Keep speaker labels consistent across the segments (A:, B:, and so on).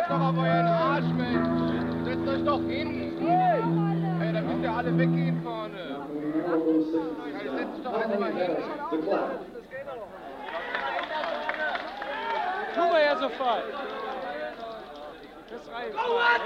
A: doch auf euren Arsch, Mensch. Setzt euch doch hin. Ey, da müsst ihr alle weggehen vorne. Ja, setzt doch alle mal hin.
B: Tun wir ja sofort. Das reicht.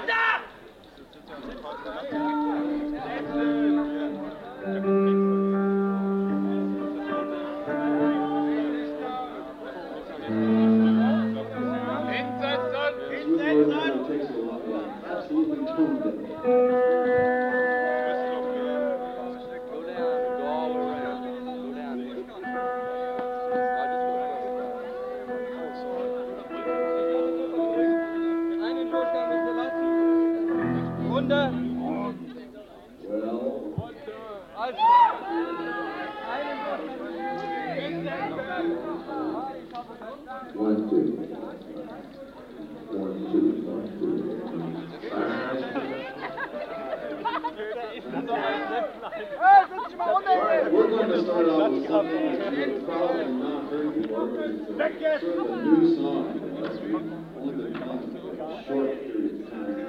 C: We're going to start off with something that you've probably not heard before, but it's sort of a new song because we've only been playing for a short period of time.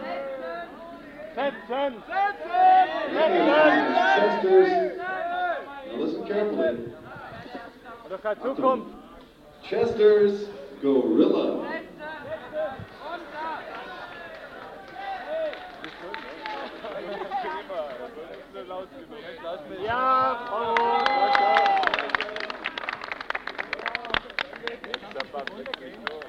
C: Chester's, now listen carefully. Chester's Gorilla.
B: Ja, bravo.